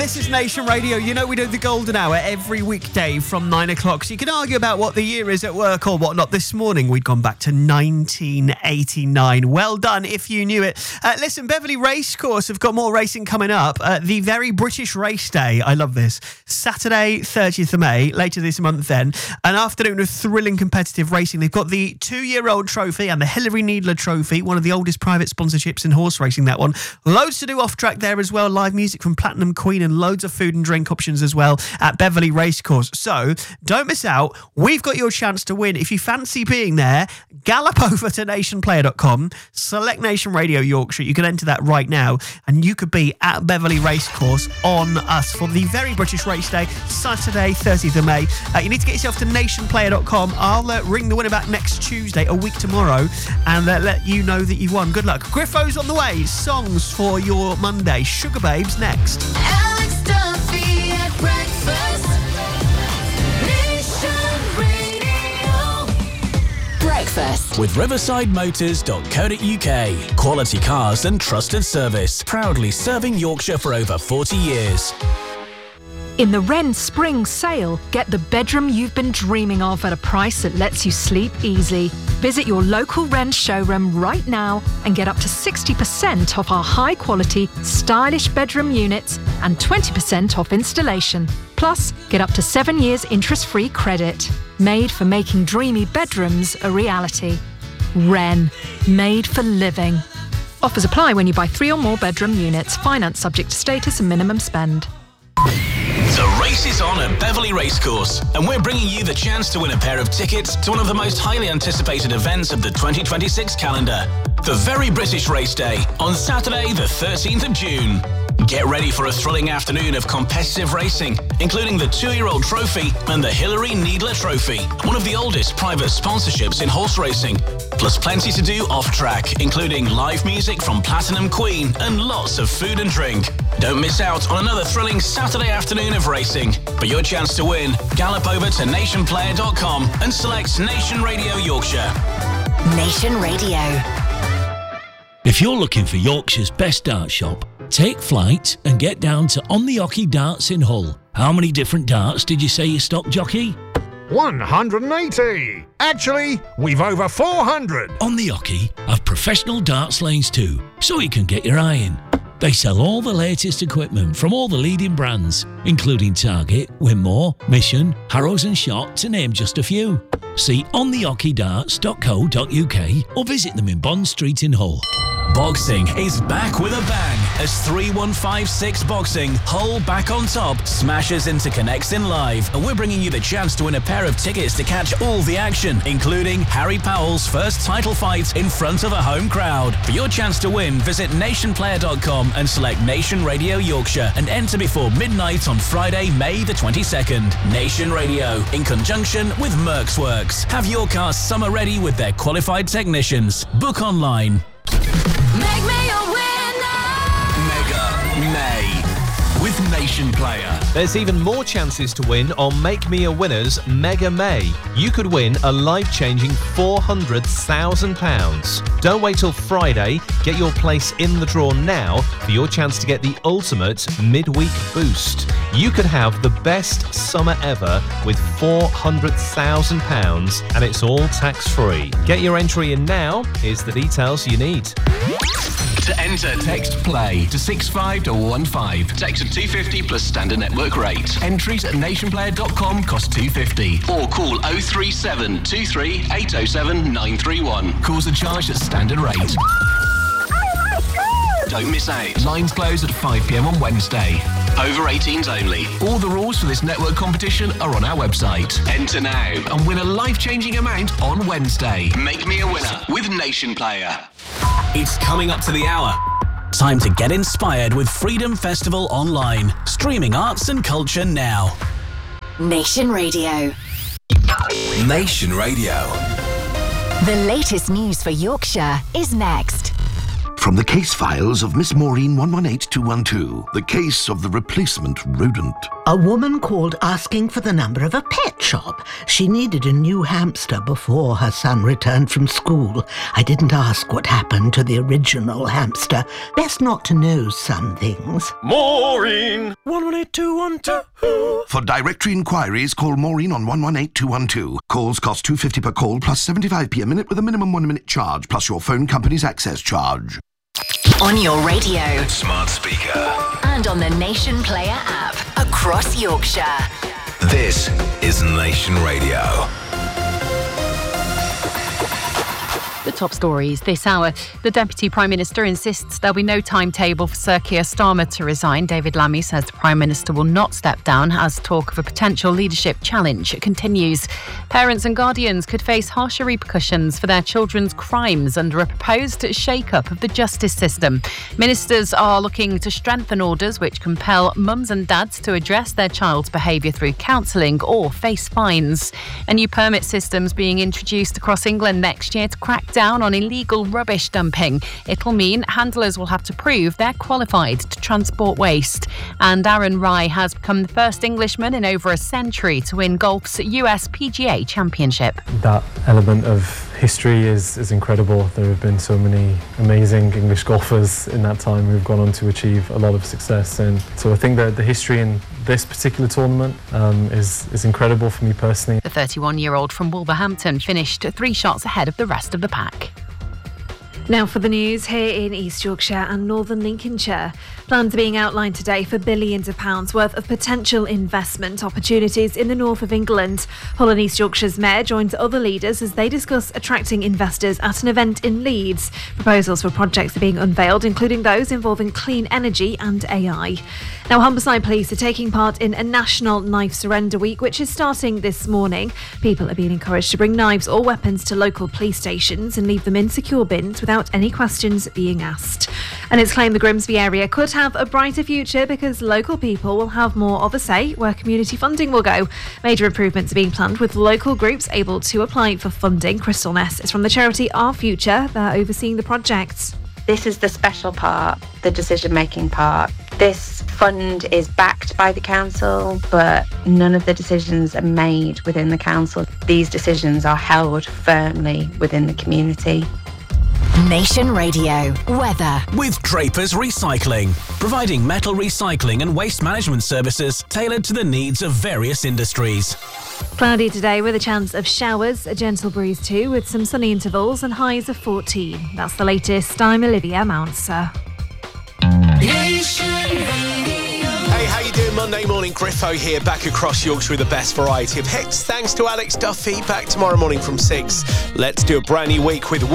This is Nation Radio. You know we do the golden hour every weekday from 9 o'clock, so you can argue about what the year is at work or whatnot. This morning we'd gone back to 1989. Well done if you knew it. Listen, Beverley Racecourse have got more racing coming up. The Very British Race Day. I love this. Saturday, 30th of May, later this month then. An afternoon of thrilling competitive racing. They've got the 2-year-old trophy and the Hilary Needler Trophy, one of the oldest private sponsorships in horse racing, that one. Loads to do off track there as well. Live music from Platinum Queen and loads of food and drink options as well at Beverley Racecourse. So don't miss out. We've got your chance to win. If you fancy being there, gallop over to nationplayer.com, select Nation Radio Yorkshire. You can enter that right now and you could be at Beverley Racecourse on us for the Very British Race Day, Saturday, 30th of May. You need to get yourself to nationplayer.com. I'll ring the winner back next Tuesday, a week tomorrow, and let you know that you've won. Good luck. Griffo's on the way. Songs for your Monday. Sugar Babes next. Alex Duffy at breakfast. Nation Radio. Breakfast with riversidemotors.co.uk. Quality cars and trusted service. Proudly serving Yorkshire for over 40 years. In the Wren Spring Sale, get the bedroom you've been dreaming of at a price that lets you sleep easy. Visit your local Wren showroom right now and get up to 60% off our high-quality, stylish bedroom units and 20% off installation. Plus, get up to 7 years interest-free credit. Made for making dreamy bedrooms a reality. Wren, made for living. Offers apply when you buy 3 or more bedroom units. Finance subject to status and minimum spend. The race is on at Beverley Racecourse, and we're bringing you the chance to win a pair of tickets to one of the most highly anticipated events of the 2026 calendar, the Very British Race Day, on Saturday the 13th of June. Get ready for a thrilling afternoon of competitive racing, including the 2-year-old trophy and the Hilary Needler Trophy, one of the oldest private sponsorships in horse racing. Plus plenty to do off-track, including live music from Platinum Queen and lots of food and drink. Don't miss out on another thrilling Saturday afternoon of racing. For your chance to win, gallop over to nationplayer.com and select Nation Radio Yorkshire. Nation Radio. If you're looking for Yorkshire's best dart shop, take flight and get down to On the Ocky Darts in Hull. How many different darts did you say you stock, jockey? 180! Actually, we've over 400! On the Ocky have professional darts lanes too, so you can get your eye in. They sell all the latest equipment from all the leading brands, including Target, Winmore, Mission, Harrows and Shot, to name just a few. See ontheockeydarts.co.uk or visit them in Bond Street in Hull. Boxing is back with a bang as 3156 Boxing, Hull back on top, smashes into Connects in Live, and we're bringing you the chance to win a pair of tickets to catch all the action, including Harry Powell's first title fight in front of a home crowd. For your chance to win, visit nationplayer.com and select Nation Radio Yorkshire and enter before midnight on Friday, May the 22nd. Nation Radio, in conjunction with Merck's Works. Have your car summer ready with their qualified technicians. Book online. Make me a winner. Mega May with Nation Player. There's even more chances to win on Make Me a Winner's Mega May. You could win a life-changing £400,000. Don't wait till Friday. Get your place in the draw now for your chance to get the ultimate midweek boost. You could have the best summer ever with £400,000, and it's all tax-free. Get your entry in now. Here's the details you need. To enter, text PLAY to 65215. Text at 250 plus standard network rate. Entries at nationplayer.com cost £2.50. Or call 037 23 807 931. Calls are charged at standard rate. Don't miss out. Lines close at 5 p.m. on Wednesday. Over 18s only. All the rules for this network competition are on our website. Enter now and win a life-changing amount on Wednesday. Make me a winner with Nation Player. It's coming up to the hour. Time to get inspired with Freedom Festival Online. Streaming arts and culture now. Nation Radio. Nation Radio. The latest news for Yorkshire is next. From the case files of Miss Maureen 118212, the case of the replacement rodent. A woman called asking for the number of a pet shop. She needed a new hamster before her son returned from school. I didn't ask what happened to the original hamster. Best not to know some things. Maureen! 118212. For directory inquiries, call Maureen on 118212. Calls cost $2.50 per call plus 75p a minute with a minimum 1 minute charge plus your phone company's access charge. On your radio. Smart speaker. And on the Nation Player app. Across Yorkshire. This is Nation Radio. The top stories this hour. The Deputy Prime Minister insists there'll be no timetable for Sir Keir Starmer to resign. David Lammy says the Prime Minister will not step down as talk of a potential leadership challenge continues. Parents and guardians could face harsher repercussions for their children's crimes under a proposed shake-up of the justice system. Ministers are looking to strengthen orders which compel mums and dads to address their child's behaviour through counselling or face fines. A new permit system's being introduced across England next year to crack down on illegal rubbish dumping. It'll mean handlers will have to prove they're qualified to transport waste. And Aaron Rai has become the first Englishman in over a century to win golf's US PGA Championship. That element of history is incredible. There have been so many amazing English golfers in that time who've gone on to achieve a lot of success, and so I think that the history in this particular tournament is incredible for me personally. The 31-year-old from Wolverhampton finished 3 shots ahead of the rest of the pack. Now for the news here in East Yorkshire and Northern Lincolnshire. Plans are being outlined today for billions of pounds worth of potential investment opportunities in the north of England. Hull and East Yorkshire's Mayor joins other leaders as they discuss attracting investors at an event in Leeds. Proposals for projects are being unveiled, including those involving clean energy and AI. Now, Humberside Police are taking part in a national knife surrender week, which is starting this morning. People are being encouraged to bring knives or weapons to local police stations and leave them in secure bins without any questions being asked. And it's claimed the Grimsby area could have a brighter future because local people will have more of a say where community funding will go. Major improvements are being planned with local groups able to apply for funding. Crystal Ness is from the charity Our Future. They're overseeing the project. This is the special part, the decision-making part. This fund is backed by the council, but none of the decisions are made within the council. These decisions are held firmly within the community. Nation Radio. Weather. With Draper's Recycling, providing metal recycling and waste management services tailored to the needs of various industries. Cloudy today with a chance of showers, a gentle breeze too, with some sunny intervals and highs of 14. That's the latest. I'm Olivia Mounser. Hey, how you doing? Monday morning, Griffo here, back across Yorkshire with the best variety of hits. Thanks to Alex Duffy, back tomorrow morning from 6. Let's do a brand new week with